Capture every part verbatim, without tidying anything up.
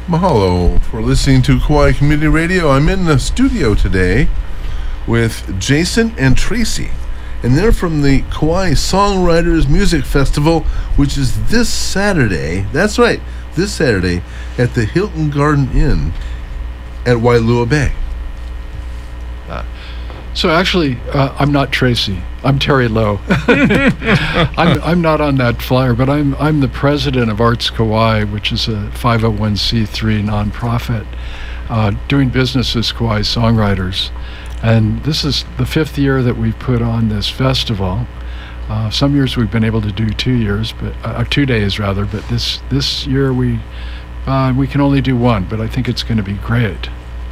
Mahalo for listening to Kauai Community Radio. I'm in the studio today with Jason and Tracy, and they're from the Kauai Songwriters Music Festival, which is this Saturday. That's right, this Saturday at the Hilton Garden Inn at Wailua Bay. Uh, so actually, uh, I'm not Tracy. I'm Terry Lowe. I'm I'm not on that flyer, but I'm I'm the president of Arts Kauai, which is a five oh one c three nonprofit uh, doing business as Kauai Songwriters. And this is the fifth year that we've put on this festival. Uh, some years we've been able to do two years, but uh, two days rather. But this this year we uh, we can only do one. But I think it's going to be great.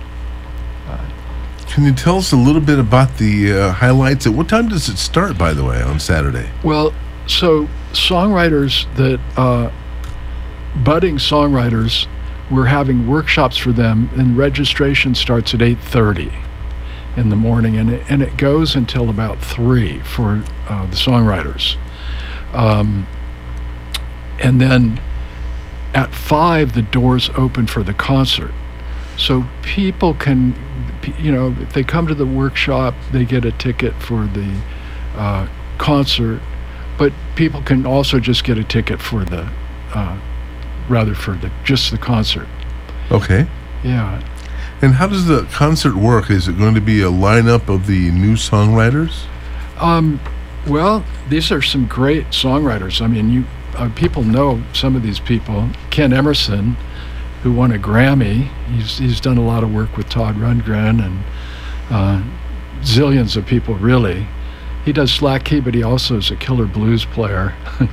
Can you tell us a little bit about the uh, highlights? At what time does it start, by the way, on Saturday? Well, so songwriters that, uh, budding songwriters, we're having workshops for them, and registration starts at eight thirty in the morning, and it, and it goes until about three for uh, the songwriters. Um, and then at five, the doors open for the concert. So people can, you know, if they come to the workshop, they get a ticket for the uh, concert, but people can also just get a ticket for the, uh, rather for the just the concert. Okay. Yeah. And how does the concert work? Is it going to be a lineup of the new songwriters? Um, well, these are some great songwriters. I mean, you uh, people know some of these people. Ken Emerson, who won a Grammy. He's he's done a lot of work with Todd Rundgren and uh, zillions of people, really. He does slack key, but he also is a killer blues player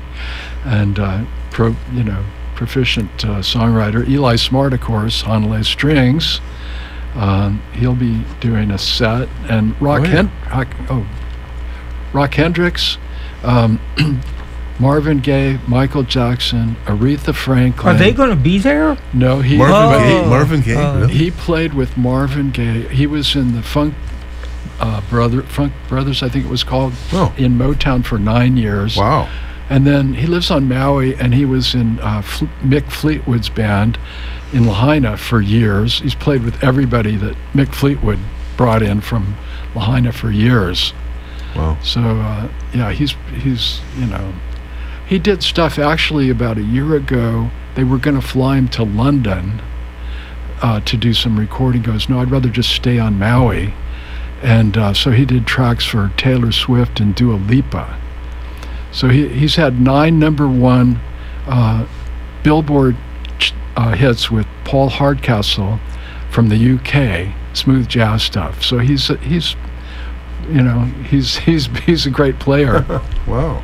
and uh, pro, you know, proficient uh, songwriter. Eli Smart, of course, Hanalei Strings. Uh, he'll be doing a set, and Rock, oh, yeah. Hen- Rock, oh, Rock Hendricks. Um, Marvin Gaye, Michael Jackson, Aretha Franklin. Are they going to be there? No, he Marvin Oh. Gaye. Marvin Gaye. Oh. Really? he played with Marvin Gaye. He was in the Funk uh, Brother Funk Brothers, I think it was called, Oh. in Motown for nine years. Wow. And then he lives on Maui, and he was in uh, Fle- Mick Fleetwood's band in Lahaina for years. He's played with everybody that Mick Fleetwood brought in from Lahaina for years. Wow. So uh, yeah, he's he's you know. He did stuff actually about a year ago. They were going to fly him to London uh, to do some recording. He goes, no, I'd rather just stay on Maui. And uh, so he did tracks for Taylor Swift and Dua Lipa. So he he's had nine number one uh, Billboard uh, hits with Paul Hardcastle from the U K, smooth jazz stuff. So he's he's you know he's he's he's a great player. Wow.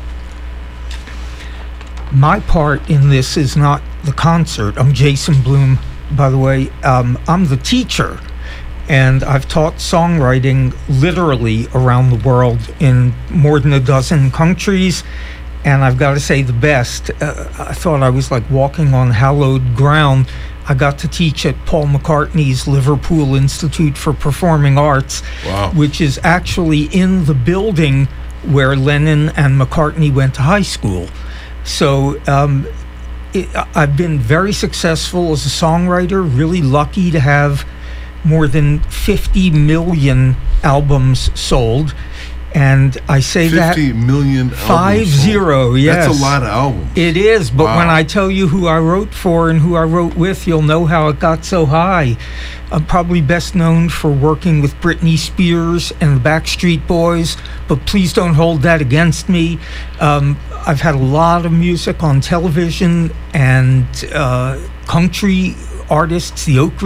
My part in this is not the concert. I'm Jason Bloom, by the way. Um, I'm the teacher, and I've taught songwriting literally around the world in more than a dozen countries, and I've got to say the best. Uh, I thought I was like walking on hallowed ground. I got to teach at Paul McCartney's Liverpool Institute for Performing Arts, Wow. which is actually in the building where Lennon and McCartney went to high school. So um, it, I've been very successful as a songwriter, really lucky to have more than fifty million albums sold. And I say that fifty million albums. five sold. zero, yes. That's a lot of albums. It is, but Wow. when I tell you who I wrote for and who I wrote with, you'll know how it got so high. I'm probably best known for working with Britney Spears and the Backstreet Boys, but please don't hold that against me. Um, I've had a lot of music on television and uh, country artists, the Oak